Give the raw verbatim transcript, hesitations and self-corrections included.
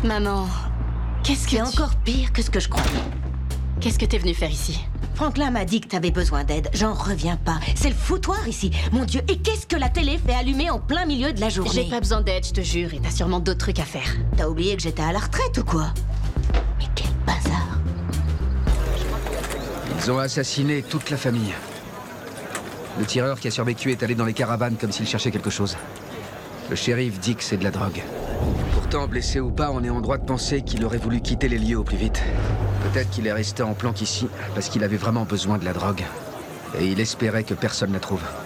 Maman, qu'est-ce que C'est tu... encore pire que ce que je croyais. Qu'est-ce que t'es venu faire ici? Franklin m'a dit que t'avais besoin d'aide. J'en reviens pas. C'est le foutoir ici. Mon Dieu, et qu'est-ce que la télé fait allumer en plein milieu de la journée? J'ai pas besoin d'aide, je te jure, et t'as sûrement d'autres trucs à faire. T'as oublié que j'étais à la retraite ou quoi? Mais quel bazar. Ils ont assassiné toute la famille. Le tireur qui a survécu est allé dans les caravanes comme s'il cherchait quelque chose. Le shérif dit que c'est de la drogue. Pourtant, blessé ou pas, on est en droit de penser qu'il aurait voulu quitter les lieux au plus vite. Peut-être qu'il est resté en planque ici parce qu'il avait vraiment besoin de la drogue. Et il espérait que personne la trouve.